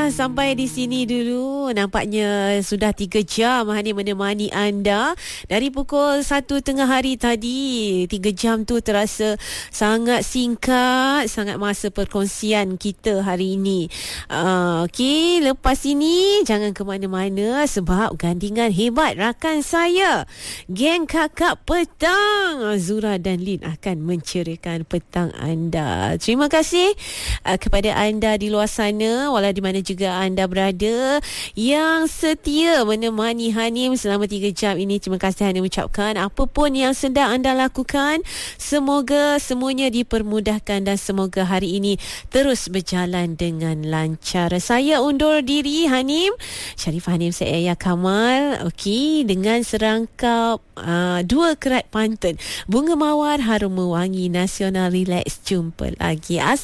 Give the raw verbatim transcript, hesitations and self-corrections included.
sampai di sini dulu. Nampaknya sudah tiga jam Hanim menemani anda dari pukul satu tengah hari tadi. Tiga jam tu terasa sangat singkat, sangat masa perkongsian kita hari ini. Uh, Okey, lepas ini jangan ke mana-mana sebab gandingan hebat rakan saya, geng Kakak Petang, Zura dan Lin akan menceriakan petang anda. Terima kasih uh, kepada anda di luar sana, walau di mana juga anda berada, yang setia menemani Hanim selama tiga jam ini. Terima kasih Hanim ucapkan. Apapun yang sedang anda lakukan, semoga semuanya dipermudahkan dan semoga hari ini terus berjalan dengan lancar. Saya undur diri, Hanim Sharifah Hanim, saya Ayah Kamal. Okey, dengan serangkap uh, dua kerat pantun Bunga Mawar Harum Mewangi Nasional Relax. Jumpa lagi.